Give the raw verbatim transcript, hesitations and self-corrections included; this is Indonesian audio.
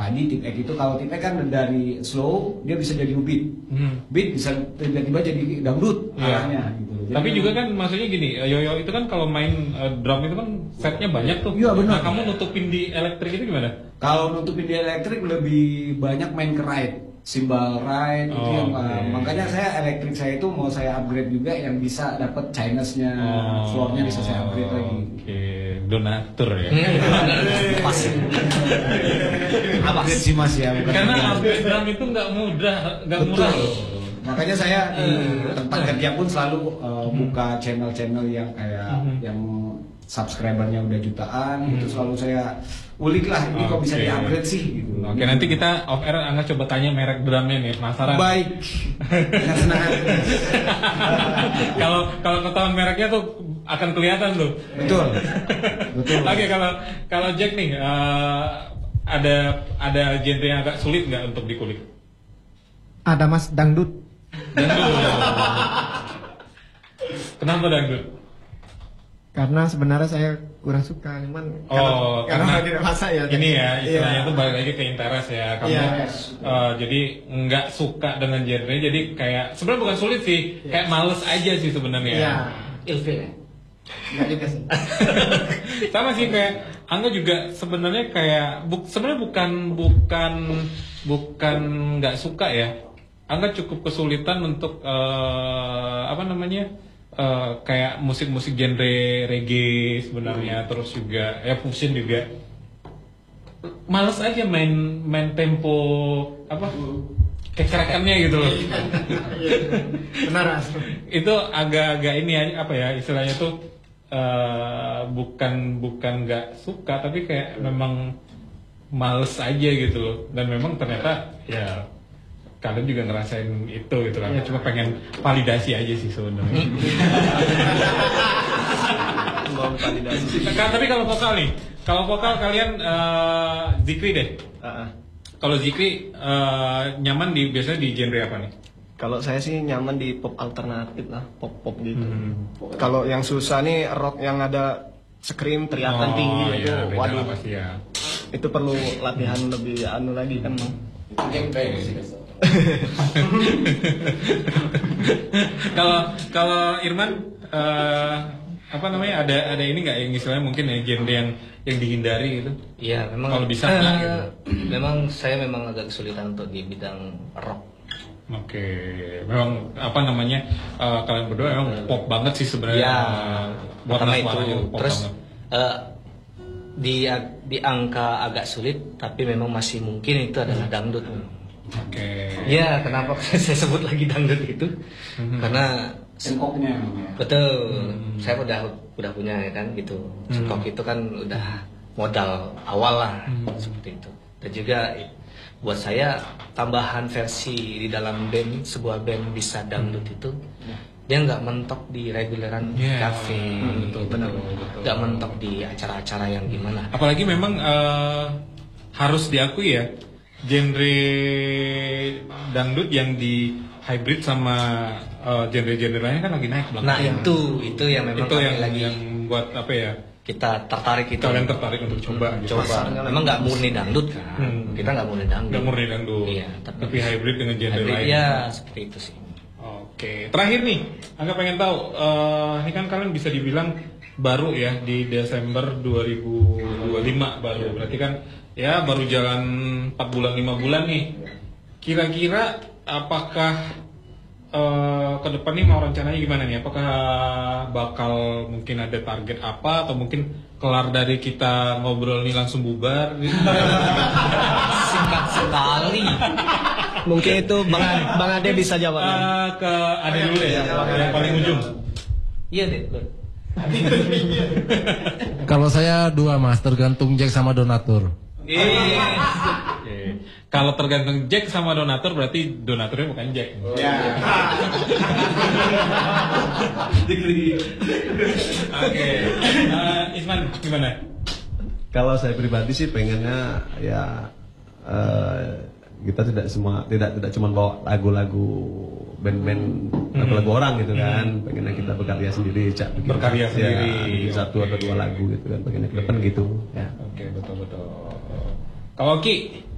tadi tip X itu kalau tip X kan dari slow dia bisa jadi beat, hmm. beat bisa tiba-tiba jadi dangdut arahnya ya. gitu. Jadi tapi juga kan maksudnya gini, yoyo itu kan kalau main uh, drum itu kan setnya banyak tuh. Iya benar. Nah kamu nutupin di elektrik itu gimana? Kalau nutupin di elektrik lebih banyak main ke ride, cymbal ride oh, itu yang okay. Makanya saya elektrik saya itu mau saya upgrade juga yang bisa dapat Chinese-nya, oh, floor-nya bisa saya upgrade lagi. Oke, okay. Donatur ya. Pas. Upgrade sih Mas ya. Karena upgrade drum itu nggak mudah, nggak murah loh. Makanya saya di tempat kerja pun selalu uh, buka channel-channel yang kayak hmm. yang subscribernya udah jutaan, hmm. itu selalu saya ulik lah ini okay. kok bisa di-upgrade sih gitu. Oke, okay, nanti kita off air Angga coba tanya merek drumnya nih, penasaran. Baik. Dengan senang hati. Kalau kalau ketahuan mereknya tuh akan kelihatan tuh. Betul. Betul. Oke, okay, kalau kalau Jack nih uh, ada ada genre yang agak sulit nggak untuk dikulik? Ada Mas, dangdut. Dangdut. Kenapa dangdut? Karena sebenarnya saya kurang suka, cuman oh, karena, karena tidak masa ya. Ini ya, istilahnya itu iya. balik lagi ke interest ya. Kamu iya. uh, jadi nggak suka dengan genre, jadi kayak sebenarnya bukan sulit sih, iya. kayak males aja sih sebenarnya. Iya. Ilfil ya. Nggak juga sih. Sama sih kayak Angga juga sebenarnya kayak bu, sebenarnya bukan bukan bukan nggak suka ya. Angga cukup kesulitan untuk uh, apa namanya? Uh, kayak musik-musik genre reggae sebenarnya, hmm. terus juga ya fusion juga males aja main main tempo apa kekerakannya gitu loh. Benar. Itu agak-agak ini aja apa ya istilahnya tuh uh, bukan bukan nggak suka tapi kayak memang males aja gitu loh, dan memang ternyata ya kalian juga ngerasain itu gitu kan, ya. Cuma pengen validasi aja sih sebenarnya. Mau validasi. Nah, tapi kalau vokal nih, kalau vokal kalian uh, Zikri deh. Uh-uh. Kalau Zikri uh, nyaman di biasanya di genre apa nih? Kalau saya sih nyaman di pop alternatif lah, pop-pop gitu. Hmm. Kalau yang susah nih rock yang ada scream teriakan oh, tinggi itu, iya, waduh. Pasti ya. Itu perlu latihan lebih anu lagi kan, Bang. Kalau kalau Irman uh, apa namanya ada ada ini nggak yang istilahnya mungkin ya genre yang yang dihindari gitu? Iya memang kalau bisa uh, gitu. Memang saya memang agak kesulitan untuk di bidang rock. Oke, memang apa namanya uh, kalian berdua memang uh, pop banget sih sebenarnya. Ya, buat pertama itu pop terus uh, di di angka agak sulit tapi memang masih mungkin itu adalah dangdut. Oke. Okay. Ya, kenapa saya sebut lagi dangdut itu? Mm-hmm. Karena sengkoknya. Betul. Mm-hmm. Saya udah udah punya ya kan gitu. Sengkok mm-hmm. itu kan udah modal awal lah mm-hmm. seperti itu. Dan juga buat saya tambahan versi di dalam band sebuah band bisa dangdut mm-hmm. itu dia nggak mentok di reguleran yeah. cafe, mm, betul, gitu. benar, nggak mentok di acara-acara yang gimana. Apalagi memang uh, harus diakui ya. Genre dangdut yang di hybrid sama uh, genre-genre lainnya kan lagi naik belakang. Nah itu itu yang memang itu yang lagi yang buat apa ya kita tertarik itu. Kalian tertarik untuk coba. Hmm, gitu. Coba. Memang nggak murni dangdut kan. Hmm. Kita nggak murni dangdut. Nggak murni dangdut. Iya. Tapi, tapi hybrid dengan genre hybrid, lain. Ya seperti itu sih. Oke. Terakhir nih, Angga pengen tahu. Uh, ini kan kalian bisa dibilang baru ya di Desember dua ribu dua puluh lima baru. Berarti kan ya baru jalan empat bulan lima bulan nih. Kira-kira apakah uh, ke depan nih mau rencananya gimana nih? Apakah bakal mungkin ada target apa atau mungkin kelar dari kita ngobrol nih langsung bubar? Singkat sekali. Mungkin itu Bang Bang Ade bisa jawab. Uh, ke Ade dulu deh, yang, yang paling ujung. Iya deh. Kalau saya dua Mas, tergantung Jack sama donatur. Iya. Okay. Kalau tergantung Jack sama donatur berarti donaturnya bukan Jack. Oh, ya. Oke. Uh, Isman gimana? Kalau saya pribadi sih pengennya ya uh, kita tidak semua tidak tidak cuma bawa lagu-lagu band-band lagu-lagu orang gitu kan, hmm. pengennya kita berkarya sendiri, cak bikin, berkarya ya, sendiri, bikin satu atau dua lagu gitu kan, pengennya ke depan gitu ya. Oke, okay, betul betul. Kalau Ki